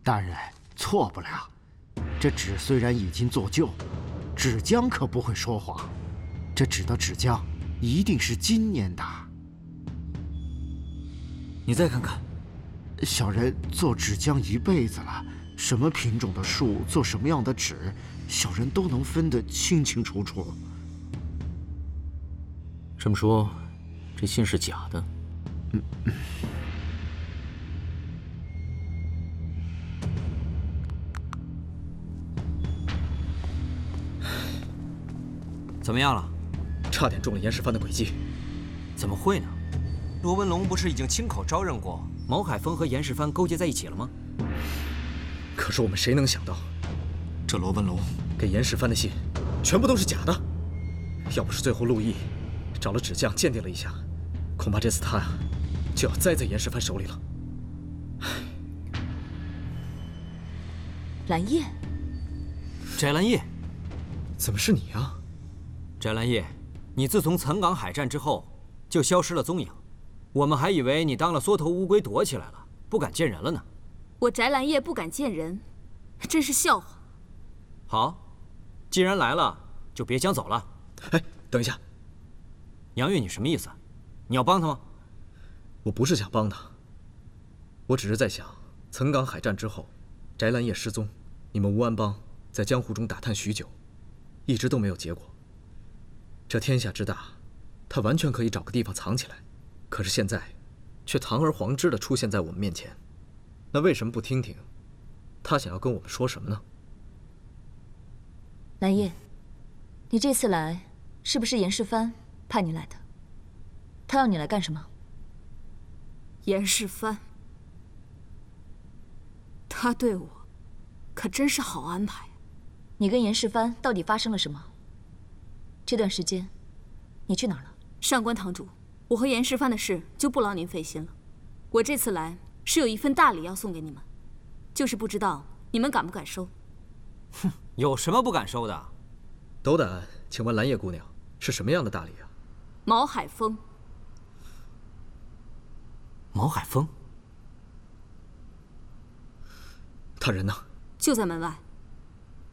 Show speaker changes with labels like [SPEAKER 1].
[SPEAKER 1] 大人错不了，这纸虽然已经做旧，纸浆可不会说谎，这纸的纸浆一定是今年的。
[SPEAKER 2] 你再看看，
[SPEAKER 1] 小人做纸浆一辈子了，什么品种的树做什么样的纸，小人都能分得清清楚楚。
[SPEAKER 2] 这么说，这信是假的？
[SPEAKER 3] 怎么样了？
[SPEAKER 4] 差点中了严世蕃的诡计。
[SPEAKER 3] 怎么会呢？
[SPEAKER 5] 罗文龙不是已经亲口招认过，
[SPEAKER 3] 毛海峰和严世蕃勾结在一起了吗？
[SPEAKER 4] 可是我们谁能想到，这罗文龙给严世蕃的信，全部都是假的。要不是最后陆毅找了纸匠鉴定了一下，恐怕这次他呀，就要栽在严世蕃手里了。
[SPEAKER 6] 蓝叶，
[SPEAKER 3] 翟蓝叶，
[SPEAKER 4] 怎么是你啊？
[SPEAKER 3] 翟蓝叶，你自从岑港海战之后就消失了踪影，我们还以为你当了缩头乌龟躲起来了，不敢见人了呢。
[SPEAKER 6] 我翟蓝叶不敢见人，真是笑话。
[SPEAKER 3] 好，既然来了，就别想走了。
[SPEAKER 4] 哎，等一下，
[SPEAKER 3] 杨玉，你什么意思？你要帮他吗？
[SPEAKER 4] 我不是想帮他，我只是在想，岑港海战之后，翟蓝叶失踪，你们吴安帮在江湖中打探许久，一直都没有结果。这天下之大，他完全可以找个地方藏起来，可是现在，却堂而皇之地出现在我们面前。那为什么不听听，他想要跟我们说什么呢？
[SPEAKER 6] 蓝叶，你这次来，是不是严世蕃派你来的？他要你来干什么？
[SPEAKER 7] 严世蕃，他对我可真是好安排。
[SPEAKER 6] 你跟严世蕃到底发生了什么？这段时间，你去哪儿了？
[SPEAKER 7] 上官堂主，我和严世蕃的事就不劳您费心了。我这次来是有一份大礼要送给你们，就是不知道你们敢不敢收。
[SPEAKER 3] 哼，有什么不敢收的？
[SPEAKER 4] 斗胆，请问蓝叶姑娘是什么样的大礼啊？
[SPEAKER 7] 毛海峰。
[SPEAKER 3] 毛海峰？
[SPEAKER 4] 他人呢？
[SPEAKER 7] 就在门外。